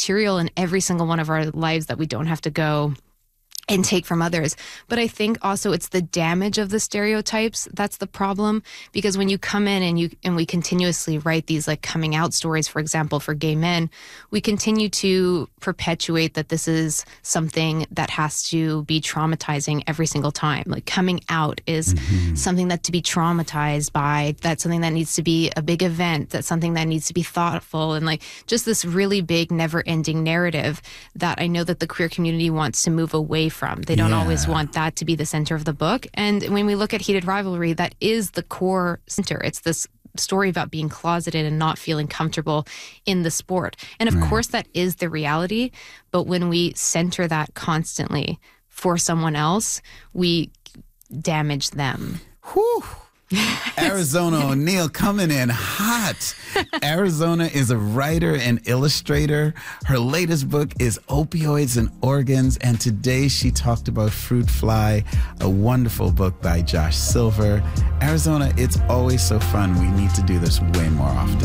material in every single one of our lives that we don't have to go and take from others. But I think also it's the damage of the stereotypes that's the problem, because when you come in and we continuously write these like coming out stories, for example, for gay men, we continue to perpetuate that this is something that has to be traumatizing every single time. Like coming out is something that to be traumatized by, that's something that needs to be a big event, that's something that needs to be thoughtful, and like just this really big never-ending narrative that I know that the queer community wants to move away from. They don't always want that to be the center of the book. And when we look at Heated Rivalry, that is the core center. It's this story about being closeted and not feeling comfortable in the sport. And of course, that is the reality. But when we center that constantly for someone else, we damage them. Whew. Arizona O'Neal coming in hot. Arizona is a writer and illustrator. Her latest book is Opioids and Organs, and today she talked about Fruit Fly, a wonderful book by Josh Silver. Arizona, it's always so fun. We need to do this way more often.